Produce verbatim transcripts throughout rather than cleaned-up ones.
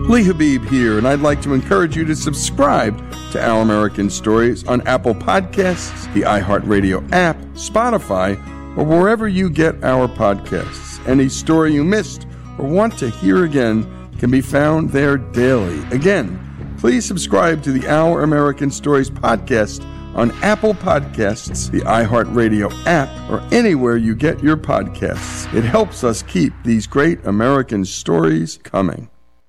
Lee Habib here, and I'd like to encourage you to subscribe to Our American Stories on Apple Podcasts, the iHeartRadio app, Spotify, or wherever you get our podcasts. Any story you missed or want to hear again can be found there daily. Again, please subscribe to the Our American Stories podcast on Apple Podcasts, the iHeartRadio app, or anywhere you get your podcasts. It helps us keep these great American stories coming.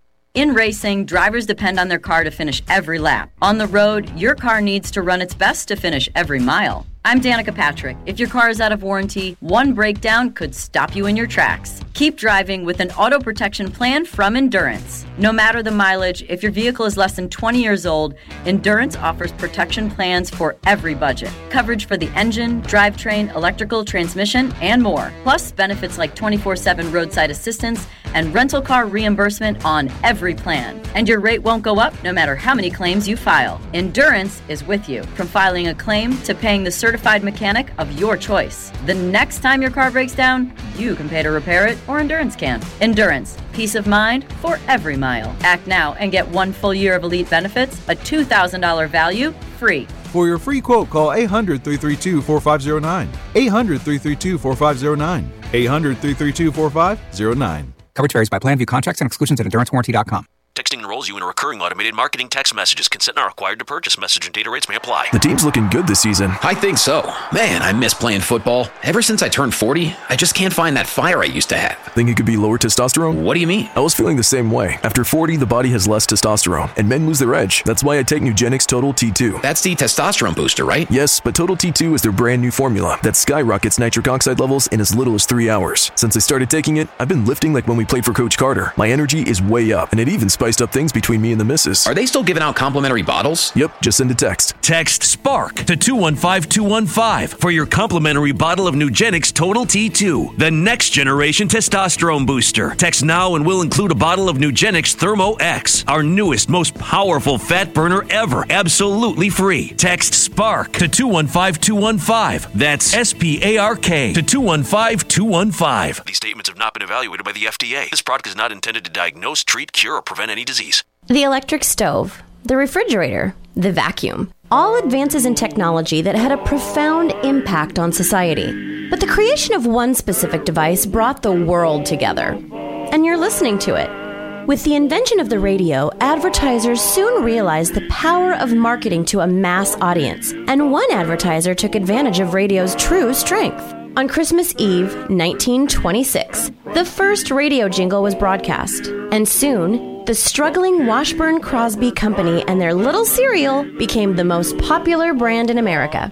In racing, drivers depend on their car to finish every lap. On the road, your car needs to run its best to finish every mile. I'm Danica Patrick. If your car is out of warranty, one breakdown could stop you in your tracks. Keep driving with an auto protection plan from Endurance. No matter the mileage, if your vehicle is less than twenty years old, Endurance offers protection plans for every budget. Coverage for the engine, drivetrain, electrical, transmission, and more. Plus benefits like twenty-four seven roadside assistance and rental car reimbursement on every plan. And your rate won't go up no matter how many claims you file. Endurance is with you, from filing a claim to paying the certified mechanic of your choice. The next time your car breaks down, you can pay to repair it, or Endurance can. Endurance, peace of mind for every mile. Act now and get one full year of elite benefits, a two thousand dollars value, free. For your free quote, call eight hundred, three three two, four five zero nine. eight hundred, three three two, four five zero nine. eight hundred, three three two, four five zero nine. Coverage varies by plan. View contracts and exclusions at endurance warranty dot com. Texting enrolls you in a recurring automated marketing text messages. Consent not required to purchase. Message and data rates may apply. The team's looking good this season. I think so. Man, I miss playing football. Ever since I turned forty, I just can't find that fire I used to have. Think it could be lower testosterone? What do you mean? I was feeling the same way. After forty, the body has less testosterone, and men lose their edge. That's why I take Nugenix Total T two. That's the testosterone booster, right? Yes, but Total T two is their brand new formula that skyrockets nitric oxide levels in as little as three hours. Since I started taking it, I've been lifting like when we played for Coach Carter. My energy is way up, and it even spiced up things between me and the missus. Are they still giving out complimentary bottles? Yep, just send a text. Text SPARK to two one five two one five for your complimentary bottle of Nugenix Total T two, the next generation testosterone booster. Text now and we'll include a bottle of Nugenix Thermo X, our newest, most powerful fat burner ever, absolutely free. Text SPARK to two one five two one five. That's S P A R K to two one five two one five. These statements have not been evaluated by the F D A. This product is not intended to diagnose, treat, cure, or prevent any disease. The electric stove, the refrigerator, the vacuum, all advances in technology that had a profound impact on society. But the creation of one specific device brought the world together. And you're listening to it. With the invention of the radio, advertisers soon realized the power of marketing to a mass audience, and one advertiser took advantage of radio's true strength. On Christmas Eve, nineteen twenty-six, the first radio jingle was broadcast, and soon, the struggling Washburn Crosby Company and their little cereal became the most popular brand in America.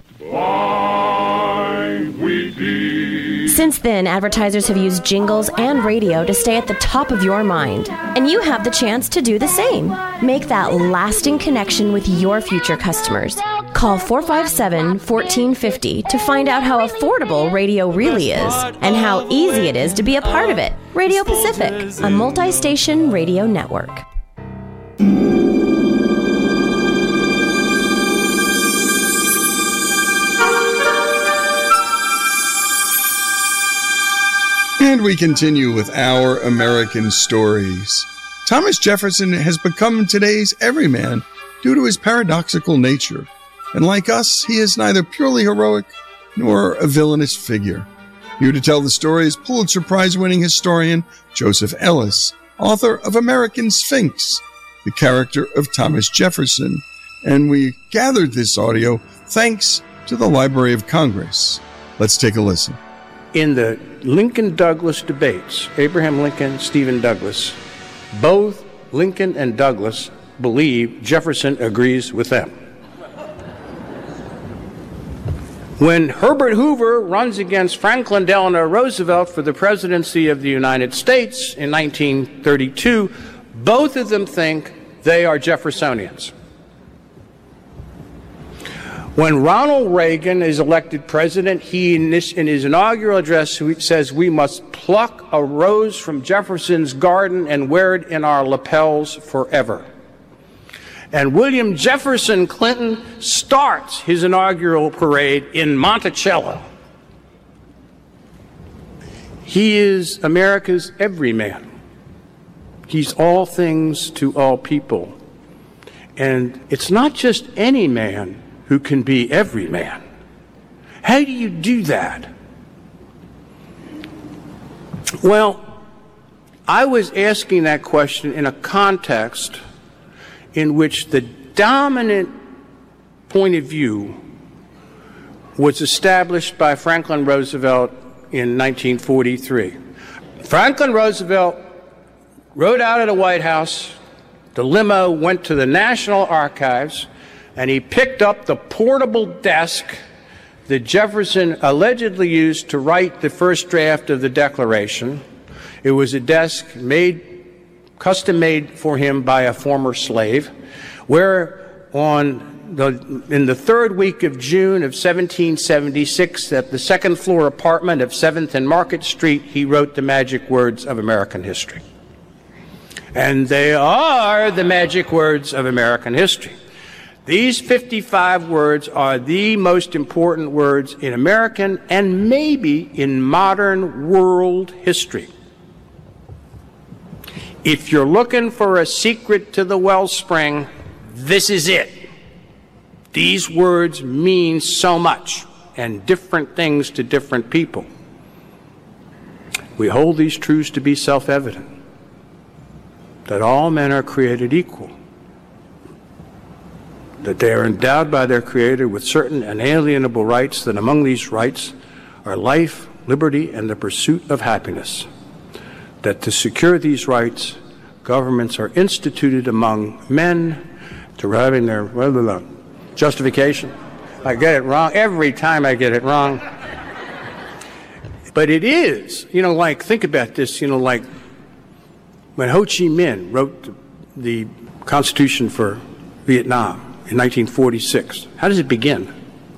Since then, advertisers have used jingles and radio to stay at the top of your mind. And you have the chance to do the same. Make that lasting connection with your future customers. Call four five seven, one four five zero to find out how affordable radio really is and how easy it is to be a part of it. Radio Pacific, a multi-station radio network. And we continue with Our American Stories. Thomas Jefferson has become today's everyman due to his paradoxical nature. And like us, he is neither purely heroic nor a villainous figure. Here to tell the story is Pulitzer Prize-winning historian Joseph Ellis, author of American Sphinx, the character of Thomas Jefferson. And we gathered this audio thanks to the Library of Congress. Let's take a listen. In the Lincoln-Douglas debates, Abraham Lincoln, Stephen Douglas, both Lincoln and Douglas believe Jefferson agrees with them. When Herbert Hoover runs against Franklin Delano Roosevelt for the presidency of the United States in nineteen thirty-two, both of them think they are Jeffersonians. When Ronald Reagan is elected president, he in, this, in his inaugural address says we must pluck a rose from Jefferson's garden and wear it in our lapels forever. And William Jefferson Clinton starts his inaugural parade in Monticello. He is America's everyman. He's all things to all people. And it's not just any man who can be every man. How do you do that? Well, I was asking that question in a context in which the dominant point of view was established by Franklin Roosevelt in nineteen forty-three. Franklin Roosevelt rode out of the White House, the limo went to the National Archives, and he picked up the portable desk that Jefferson allegedly used to write the first draft of the Declaration. It was a desk made, custom made for him by a former slave, where on the, in the third week of June of seventeen seventy-six, at the second floor apartment of seventh and Market Street, he wrote the magic words of American history. And they are the magic words of American history. These fifty-five words are the most important words in American and maybe in modern world history. If you're looking for a secret to the wellspring, this is it. These words mean so much and different things to different people. We hold these truths to be self-evident, that all men are created equal, that they are endowed by their Creator with certain inalienable rights, that among these rights are life, liberty, and the pursuit of happiness, that to secure these rights, governments are instituted among men, deriving their blah, blah, blah, justification. I get it wrong. Every time I get it wrong. But it is, you know, like, think about this, you know, like when Ho Chi Minh wrote the Constitution for Vietnam in nineteen forty-six. How does it begin?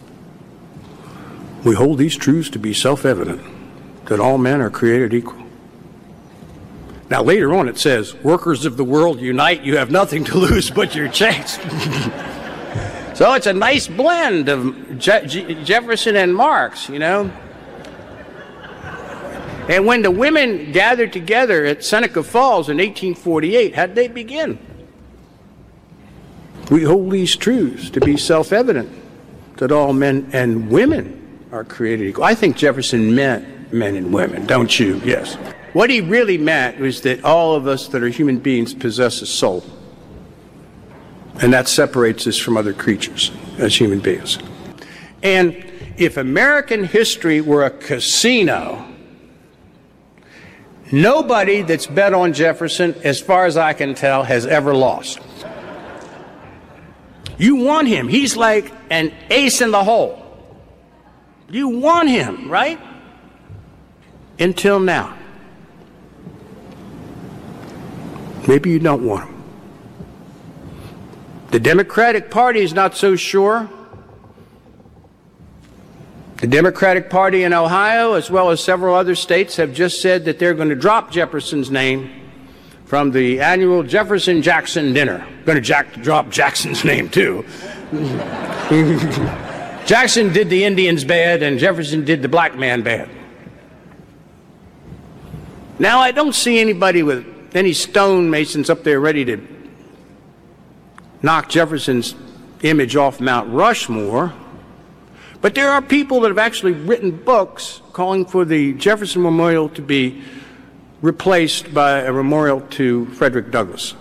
We hold these truths to be self-evident, that all men are created equal. Now, later on it says, workers of the world unite, you have nothing to lose but your chance. So it's a nice blend of Je- Je- Jefferson and Marx, you know. And when the women gathered together at Seneca Falls in eighteen forty-eight, how did they begin? We hold these truths to be self-evident, that all men and women are created equal. I think Jefferson meant men and women, don't you? Yes. What he really meant was that all of us that are human beings possess a soul. And that separates us from other creatures as human beings. And if American history were a casino, nobody that's bet on Jefferson, as far as I can tell, has ever lost. You want him. He's like an ace in the hole. You want him, right? Until now. Maybe you don't want him. The Democratic Party is not so sure. The Democratic Party in Ohio, as well as several other states, have just said that they're going to drop Jefferson's name from the annual Jefferson-Jackson dinner. Going to jack, drop Jackson's name, too. Jackson did the Indians bad, and Jefferson did the black man bad. Now, I don't see anybody with any stonemasons up there ready to knock Jefferson's image off Mount Rushmore. But there are people that have actually written books calling for the Jefferson Memorial to be replaced by a memorial to Frederick Douglass.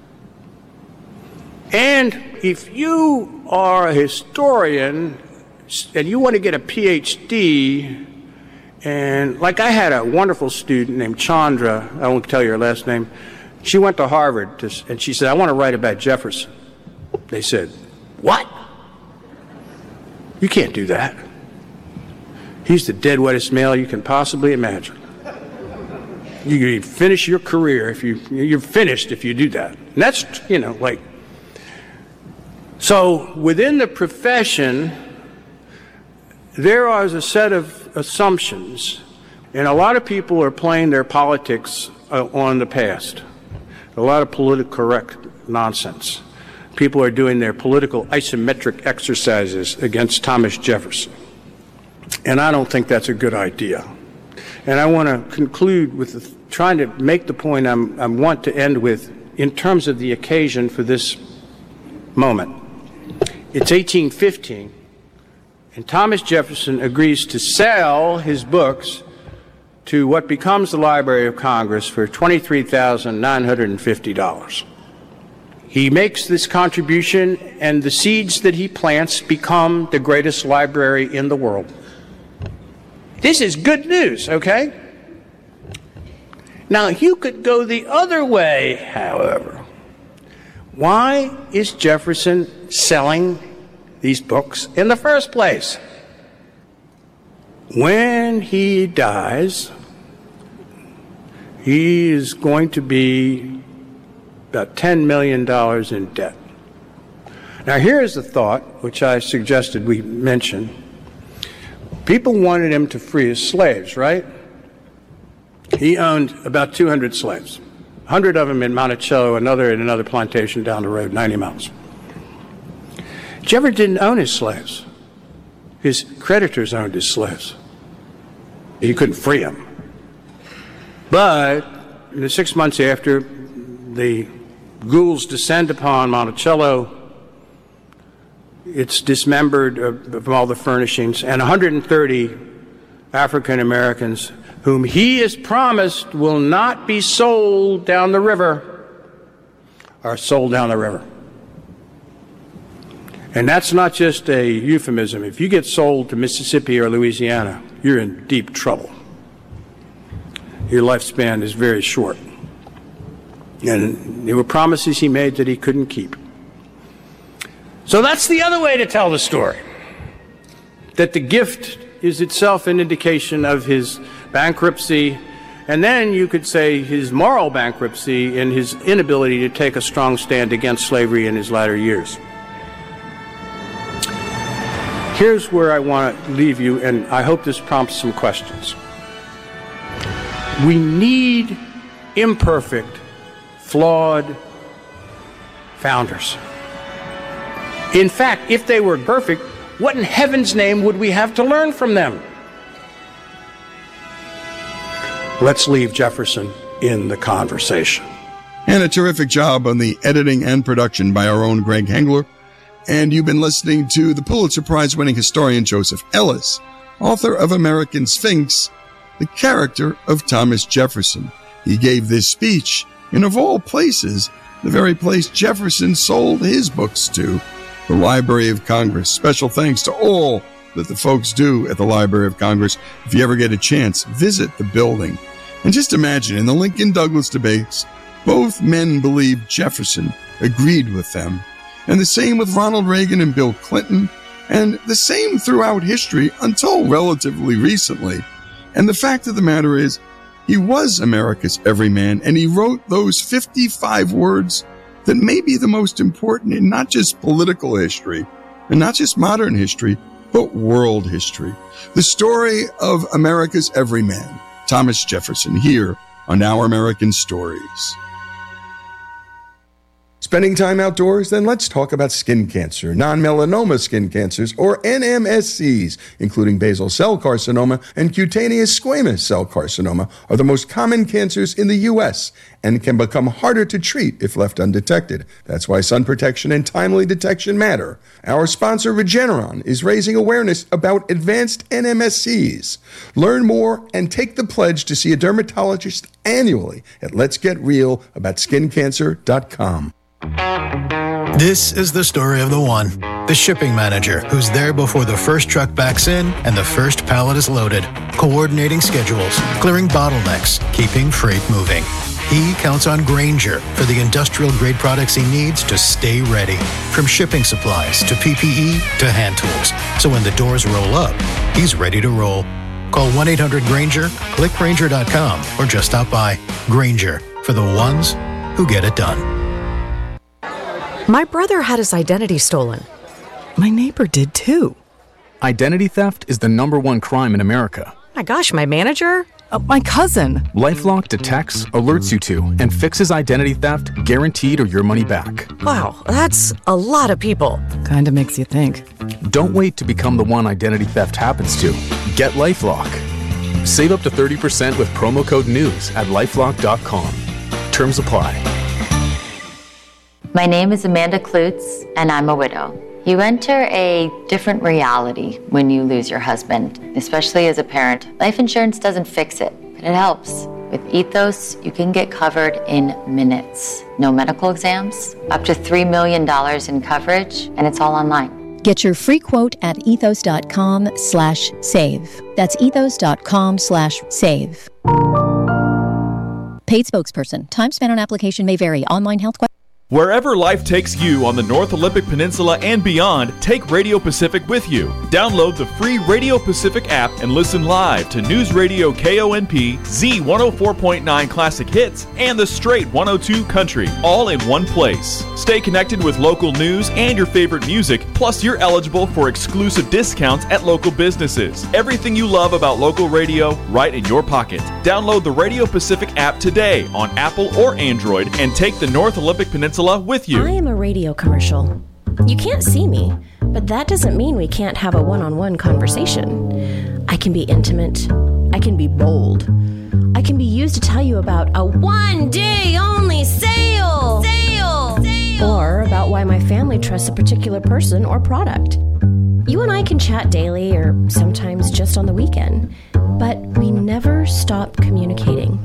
And if you are a historian and you want to get a P H D, and like I had a wonderful student named Chandra, I won't tell you her last name, she went to Harvard to, and she said, I want to write about Jefferson. They said, what? You can't do that. He's the dead wettest male you can possibly imagine. You can finish your career if you, you're finished if you do that. And that's, you know, like, so within the profession, there is a set of assumptions, and a lot of people are playing their politics uh, on the past. A lot of politically correct nonsense. People are doing their political isometric exercises against Thomas Jefferson. And I don't think that's a good idea. And I want to conclude with the trying to make the point I'm, I want to end with in terms of the occasion for this moment. It's eighteen fifteen, and Thomas Jefferson agrees to sell his books to what becomes the Library of Congress for twenty-three thousand nine hundred fifty dollars. He makes this contribution, and the seeds that he plants become the greatest library in the world. This is good news, okay? Now, you could go the other way, however. Why is Jefferson selling these books in the first place? When he dies, he is going to be about ten million dollars in debt. Now, here's the thought, which I suggested we mention. People wanted him to free his slaves, right? He owned about two hundred slaves, one hundred of them in Monticello, another in another plantation down the road, ninety miles. Jefferson didn't own his slaves. His creditors owned his slaves. He couldn't free them. But in the six months after the ghouls descend upon Monticello, it's dismembered of all the furnishings, and one hundred thirty African Americans whom he has promised will not be sold down the river are sold down the river. And that's not just a euphemism. If you get sold to Mississippi or Louisiana, you're in deep trouble. Your lifespan is very short. And there were promises he made that he couldn't keep. So that's the other way to tell the story. That the gift is itself an indication of his bankruptcy, and then you could say his moral bankruptcy and his inability to take a strong stand against slavery in his latter years. Here's where I want to leave you, and I hope this prompts some questions. We need imperfect, flawed founders. In fact, if they were perfect, what in heaven's name would we have to learn from them? Let's leave Jefferson in the conversation. And a terrific job on the editing and production by our own Greg Hengler. And you've been listening to the Pulitzer Prize-winning historian Joseph Ellis, author of American Sphinx, the character of Thomas Jefferson. He gave this speech in, of all places, the very place Jefferson sold his books to, the Library of Congress. Special thanks to all that the folks do at the Library of Congress. If you ever get a chance, visit the building. And just imagine, in the Lincoln-Douglas debates, both men believed Jefferson agreed with them. And the same with Ronald Reagan and Bill Clinton, and the same throughout history until relatively recently. And the fact of the matter is, he was America's everyman, and he wrote those fifty-five words that may be the most important in not just political history, and not just modern history, but world history. The story of America's everyman, Thomas Jefferson, here on Our American Stories. Spending time outdoors? Then let's talk about skin cancer, non-melanoma skin cancers, or N M S Cs, including basal cell carcinoma and cutaneous squamous cell carcinoma, are the most common cancers in the U S and can become harder to treat if left undetected. That's why sun protection and timely detection matter. Our sponsor, Regeneron, is raising awareness about advanced N M S Cs. Learn more and take the pledge to see a dermatologist annually at lets get real about skin cancer dot com. This is the story of the one, the shipping manager, who's there before the first truck backs in and the first pallet is loaded, coordinating schedules, clearing bottlenecks, keeping freight moving. He counts on Grainger for the industrial-grade products he needs to stay ready, from shipping supplies to P P E to hand tools. So when the doors roll up, he's ready to roll. Call one eight hundred Grainger, click Grainger dot com, or just stop by. Grainger, for the ones who get it done. My brother had his identity stolen. My neighbor did too. Identity theft is the number one crime in America. My gosh, my manager? Uh, my cousin. LifeLock detects, alerts you to, and fixes identity theft, guaranteed or your money back. Wow, that's a lot of people. Kinda makes you think. Don't wait to become the one identity theft happens to. Get LifeLock. Save up to thirty percent with promo code NEWS at LifeLock dot com. Terms apply. My name is Amanda Klutz, and I'm a widow. You enter a different reality when you lose your husband, especially as a parent. Life insurance doesn't fix it, but it helps. With Ethos, you can get covered in minutes. No medical exams, up to three million dollars in coverage, and it's all online. Get your free quote at ethos.com slash save. That's ethos.com slash save. Paid spokesperson. Time spent on application may vary. Online health questions. Wherever life takes you on the North Olympic Peninsula and beyond, take Radio Pacific with you. Download the free Radio Pacific app and listen live to News Radio K O N P, Z one oh four point nine Classic Hits, and the Straight one oh two Country, all in one place. Stay connected with local news and your favorite music, plus you're eligible for exclusive discounts at local businesses. Everything you love about local radio, right in your pocket. Download the Radio Pacific app today on Apple or Android and take the North Olympic Peninsula with you. I am a radio commercial. You can't see me, but that doesn't mean we can't have a one-on-one conversation. I can be intimate. I can be bold. I can be used to tell you about a one-day-only sale! Sale! Sale! Or about why my family trusts a particular person or product. You and I can chat daily or sometimes just on the weekend, but we never stop communicating.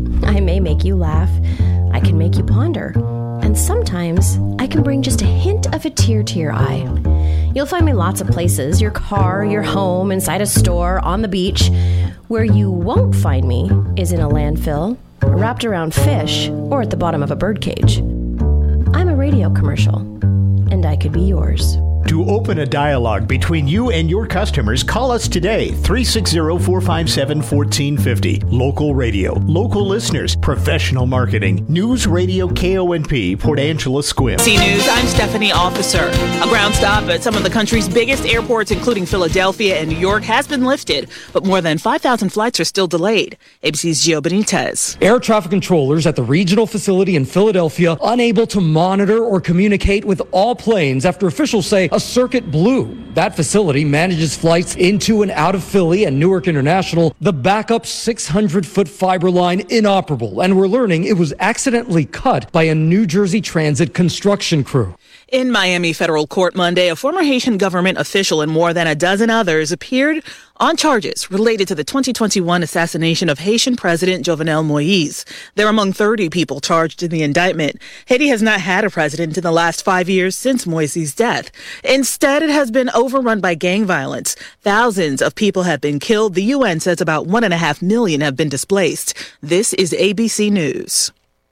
I may make you laugh. I can make you ponder. And sometimes I can bring just a hint of a tear to your eye. You'll find me lots of places, your car, your home, inside a store, on the beach. Where you won't find me is in a landfill, wrapped around fish, or at the bottom of a birdcage. I'm a radio commercial, and I could be yours. To open a dialogue between you and your customers, call us today, three six zero, four five seven, one four five zero. Local radio, local listeners, professional marketing. News Radio K O N P, Port Angeles Squim. C News, I'm Stephanie Officer. A ground stop at some of the country's biggest airports, including Philadelphia and New York, has been lifted, but more than five thousand flights are still delayed. A B C's Gio Benitez. Air traffic controllers at the regional facility in Philadelphia unable to monitor or communicate with all planes after officials say a circuit blew. That facility manages flights into and out of Philly and Newark International. The backup six hundred foot fiber line inoperable, and we're learning it was accidentally cut by a New Jersey Transit construction crew. In Miami federal court Monday, a former Haitian government official and more than a dozen others appeared on charges related to the twenty twenty-one assassination of Haitian President Jovenel Moïse. They're among thirty people charged in the indictment. Haiti has not had a president in the last five years since Moïse's death. Instead, it has been overrun by gang violence. Thousands of people have been killed. The U N says about one and a half million have been displaced. This is A B C News.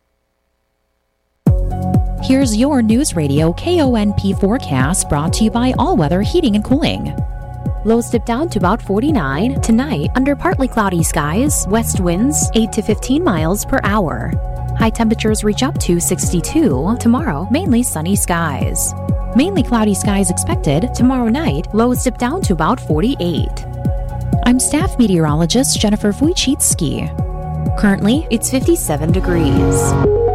Here's your News Radio K O N P forecast, brought to you by All Weather Heating and Cooling. Lows dip down to about forty-nine. Tonight, under partly cloudy skies, west winds eight to fifteen miles per hour. High temperatures reach up to sixty-two. Tomorrow, mainly sunny skies. Mainly cloudy skies expected. Tomorrow night, lows dip down to about forty-eight. I'm staff meteorologist Jennifer Wojcicki. Currently, it's fifty-seven degrees.